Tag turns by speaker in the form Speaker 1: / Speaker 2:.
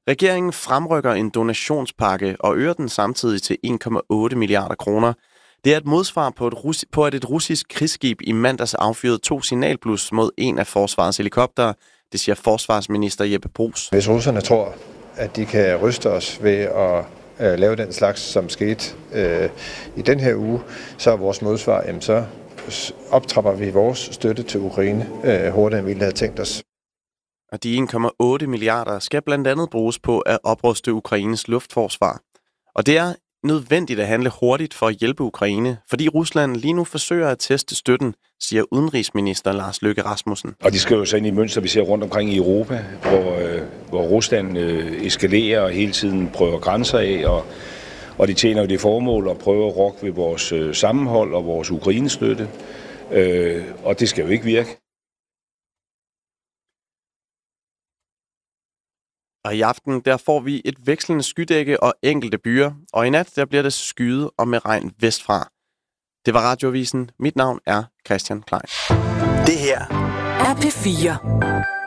Speaker 1: Regeringen fremrykker en donationspakke og øger den samtidig til 1,8 milliarder kroner. Det er et modsvar på, at et russisk krigsskib i mandags affyrede 2 signalblus mod en af forsvarets helikoptere. Det siger forsvarsminister Jeppe Bruus.
Speaker 2: Hvis russerne tror, at de kan ryste os ved at lave den slags, som skete i den her uge, så er vores modsvar, så optrapper vi vores støtte til Ukraine hurtigere, end vi havde tænkt os.
Speaker 1: Og de 1,8 milliarder skal blandt andet bruges på at opruste Ukraines luftforsvar. Og det er nødvendigt at handle hurtigt for at hjælpe Ukraine, fordi Rusland lige nu forsøger at teste støtten, siger udenrigsminister Lars Løkke Rasmussen.
Speaker 3: Og de skriver så ind i mønster, vi ser rundt omkring i Europa, hvor Rusland eskalerer og hele tiden prøver grænser af, og de tjener jo det formål at prøve at rokke ved vores sammenhold og vores Ukrainestøtte, og det skal jo ikke virke.
Speaker 1: Og i aften, der får vi et vekslende skydække og enkelte byer, og i nat, der bliver det skyet og med regn vestfra. Det var Radioavisen. Mit navn er Christian Klein.
Speaker 4: Det her er P4.